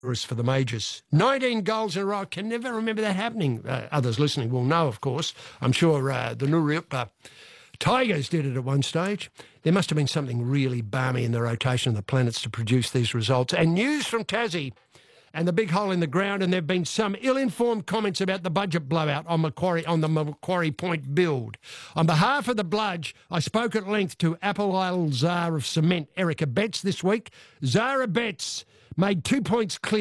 for the majors. 19 goals in a row. I can never remember that happening. Others listening will know, of course. I'm sure the Nuriupa Tigers did it at one stage. There must have been something really balmy in the rotation of the planets to produce these results. And news from Tassie and the big hole in the ground, and there have been some ill-informed comments about the budget blowout on the Macquarie Point build. On behalf of the Bludge, I spoke at length to Apple Isle Czar of Cement, Erica Betts, this week. Zara Betts made 2 points clear.